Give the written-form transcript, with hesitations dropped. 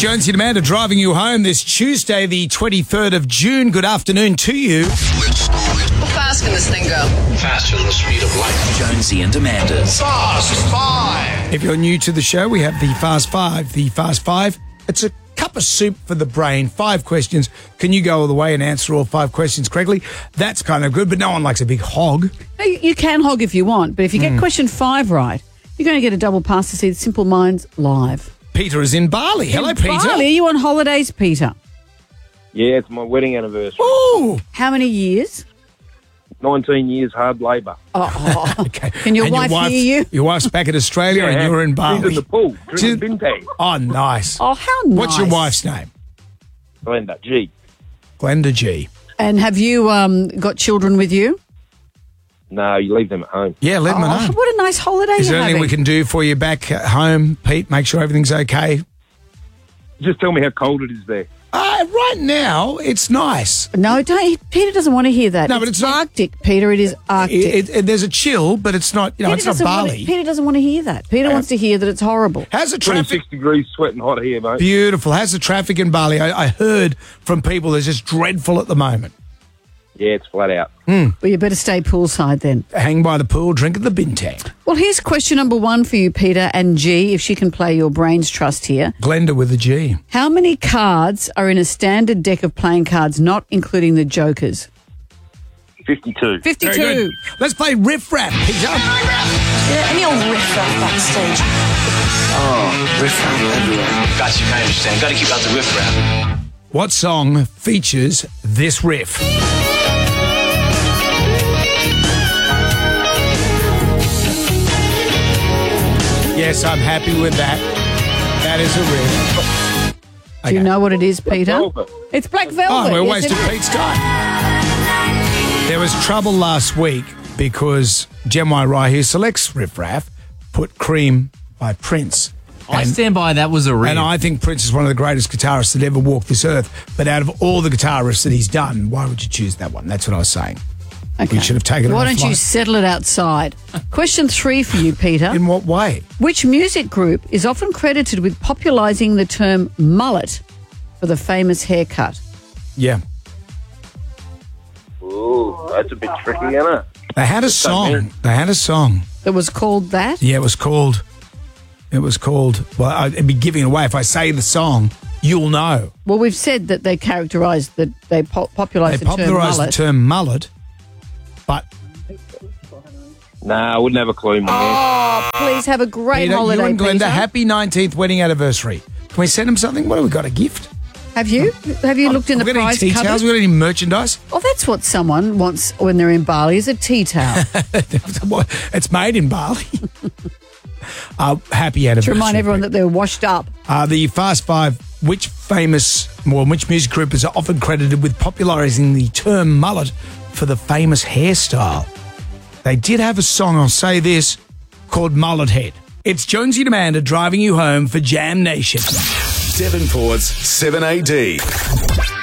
Jonesy and Amanda driving you home this Tuesday, the 23rd of June. Good afternoon to you. How fast can this thing go? Faster than the speed of light. Jonesy and Amanda's Fast Five. If you're new to the show, we have the Fast Five. The Fast Five, it's a cup of soup for the brain. 5 questions. Can you go all the way and answer all 5 questions correctly? That's kind of good, but no one likes a big hog. No, you can hog if you want, but if you get question 5 right, you're going to get a double pass to see the Simple Minds live. Peter is in Bali. Hello, In Peter. Bali, are you on holidays, Peter? Yeah, it's my wedding anniversary. Ooh. How many years? 19 years hard labour. Okay. Can your And wife hear you? Your wife's back in Australia and you're in Bali. She's in the pool, She's- drinking bintang. Oh, nice. Oh, how nice. What's your wife's name? Glenda, G. Glenda G. And have you got children with you? No, you leave them at home. Yeah, let them know. What a nice holiday Is there you're anything having. we can do for you back at home, Pete? Make sure everything's okay. Just tell me how cold it is there. Right now, it's nice. No, don't. Peter doesn't want to hear that. No, but it's not- Arctic, Peter. It is Arctic. There's a chill, but it's not. Peter it's not doesn't want Bali. Peter doesn't want to hear that. Peter wants to hear that it's horrible. How's the traffic? 26 degrees, sweating hot here, mate. Beautiful. How's the traffic in Bali? I heard from people it's just dreadful at the moment. Yeah, it's flat out. Well, you better stay poolside then. Hang by the pool, drink at the bintang. Well, here's question number 1 for you, Peter and G, if she can play your brains trust here. Glenda with a G. How many cards are in a standard deck of playing cards, not including the jokers? 52. 52. Very good. Let's play Riff Rap, Peter. Yeah, any old riff raff backstage. Oh, riff raff everywhere. Got you, I understand. Got to keep out the riff raff. What song features this riff? Yes, I'm happy with that. That is a riff. Do you know what it is, Peter? Velvet. It's Black Oh, Velvet. we're Yes, wasting it is. Pete's time. There was trouble last week because Gen Y Rye, who selects Riff Raff, put Cream by Prince. I And- stand by that was a riff. And I think Prince is one of the greatest guitarists that ever walked this earth. But out of all the guitar riffs that he's done, why would you choose that one? That's what I was saying. Okay. We should have taken it Why don't you offline. settle it outside? Question 3 for you, Peter. In what way? Which music group is often credited with popularising the term mullet for the famous haircut? Yeah. Ooh, that's a bit tricky, isn't it? They had a song. weird. They had a song. That was called that? Yeah, it was called, well, I'd be giving it away. If I say the song, you'll know. Well, we've said that they characterised that they popularised They the term popularised the mullet. term mullet, but Nah, I wouldn't have a clue, mate. Oh, please have a great Peter, holiday, you and Glenda, Peter. happy 19th wedding anniversary. Can we send them something? What have we got, a gift? Have you? Have you looked in Have the we got prize any tea cupboard? towels? Have we got any merchandise? Oh, that's what someone wants when they're in Bali, is a tea towel. It's made in Bali. Happy to anniversary. remind everyone that they're washed up. The Fast Five, which music group is often credited with popularising the term mullet for the famous hairstyle? They did have a song, I'll say this, called Mullet Head. It's Jonesy and Amanda driving you home for Jam Nation. Devonport's 7AD.